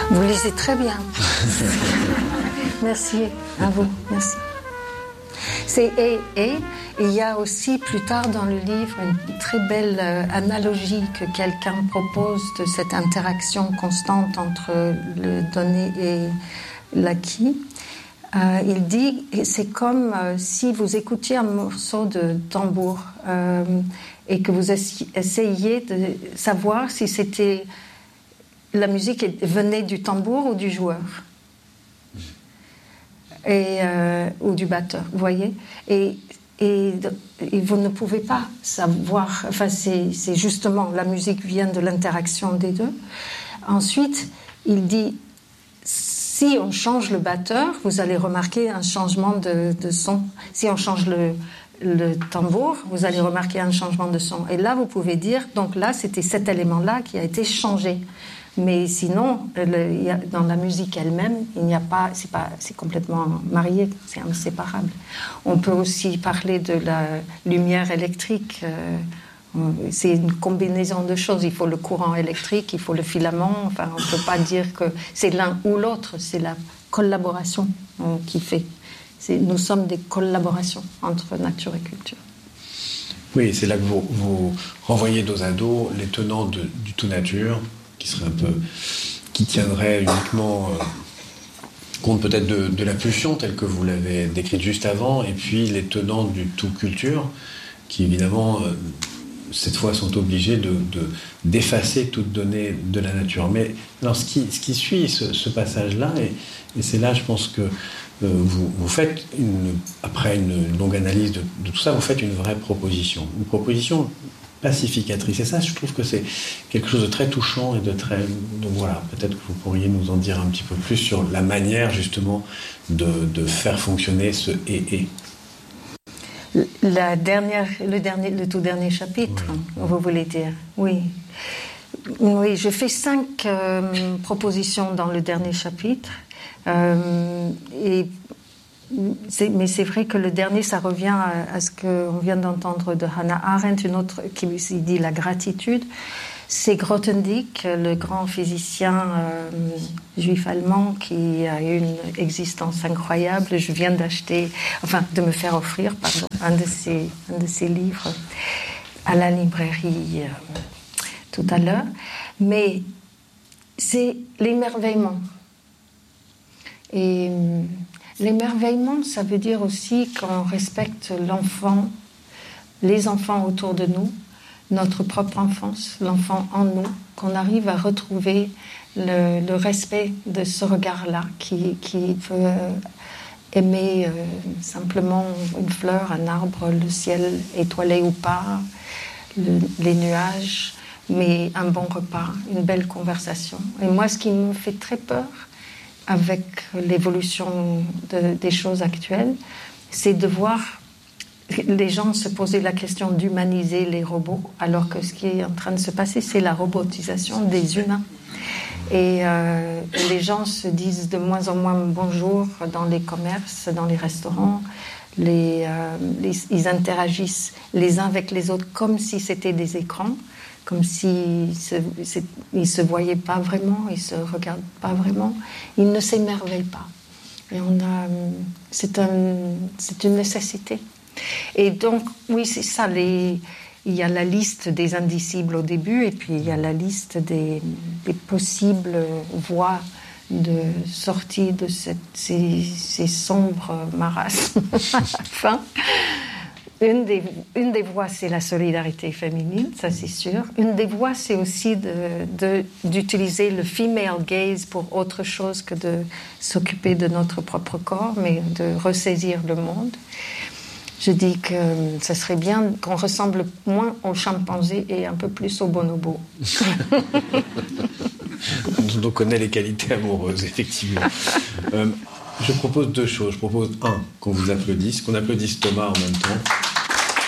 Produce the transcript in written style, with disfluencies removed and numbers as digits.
Vous lisez très bien. Merci à vous, merci. C'est et il y a aussi plus tard dans le livre une très belle analogie que quelqu'un propose de cette interaction constante entre le donné et l'acquis. Il dit, c'est comme si vous écoutiez un morceau de tambour et que vous essayiez de savoir si c'était la musique venait du tambour ou du joueur. Ou du batteur, vous voyez, et vous ne pouvez pas savoir, enfin c'est justement, la musique vient de l'interaction des deux. Ensuite, il dit, si on change le batteur, vous allez remarquer un changement de son. Si on change le tambour, vous allez remarquer un changement de son. Et là, vous pouvez dire, donc là, c'était cet élément-là qui a été changé. Mais sinon, dans la musique elle-même, il n'y a pas, c'est complètement marié, c'est inséparable. On peut aussi parler de la lumière électrique. C'est une combinaison de choses. Il faut le courant électrique, il faut le filament. Enfin, on ne peut pas dire que c'est l'un ou l'autre. C'est la collaboration qui fait. Nous sommes des collaborations entre nature et culture. Oui, c'est là que vous renvoyez dos à dos les tenants du tout nature, qui tiendrait uniquement compte peut-être de la pulsion telle que vous l'avez décrite juste avant, et puis les tenants du tout culture, qui évidemment cette fois sont obligés d'effacer toute donnée de la nature. Mais alors, ce qui suit ce passage-là, et c'est là, je pense que vous faites, après une longue analyse de tout ça, vous faites une vraie proposition. Une proposition pacificatrice. Et ça, je trouve que c'est quelque chose de très touchant et de très... Donc voilà, peut-être que vous pourriez nous en dire un petit peu plus sur la manière, justement, de faire fonctionner ce « et ». Le tout dernier chapitre, oui. Vous voulez dire. Oui. Oui, je fais 5 propositions dans le dernier chapitre. Mais c'est vrai que le dernier, ça revient à ce qu'on vient d'entendre de Hannah Arendt, une autre qui dit la gratitude. C'est Grothendieck, le grand physicien juif allemand qui a eu une existence incroyable. Je viens de me faire offrir, un de ses livres à la librairie tout à l'heure. Mais c'est l'émerveillement. Et l'émerveillement, ça veut dire aussi qu'on respecte l'enfant, les enfants autour de nous, notre propre enfance, l'enfant en nous, qu'on arrive à retrouver le respect de ce regard-là qui veut aimer simplement une fleur, un arbre, le ciel étoilé ou pas, les nuages, mais un bon repas, une belle conversation. Et moi, ce qui me fait très peur avec l'évolution des choses actuelles, c'est de voir les gens se poser la question d'humaniser les robots, alors que ce qui est en train de se passer, c'est la robotisation des humains. Et les gens se disent de moins en moins bonjour dans les commerces, dans les restaurants. Ils interagissent les uns avec les autres comme si c'était des écrans, comme s'ils ne se voyaient pas vraiment, ils ne se regardent pas vraiment, ils ne s'émerveillent pas. Et c'est une nécessité. Et donc, oui, c'est ça, il y a la liste des indicibles au début, et puis il y a la liste des possibles voies de sortie de ces sombres marasmes à la fin. Une des voies, c'est la solidarité féminine, ça c'est sûr. Une des voies, c'est aussi d'utiliser le female gaze pour autre chose que de s'occuper de notre propre corps, mais de ressaisir le monde. Je dis que ça serait bien qu'on ressemble moins aux chimpanzés et un peu plus aux bonobos. On connaît les qualités amoureuses, effectivement. Je propose 2 choses. Je propose, 1, qu'on vous applaudisse, qu'on applaudisse Thomas en même temps.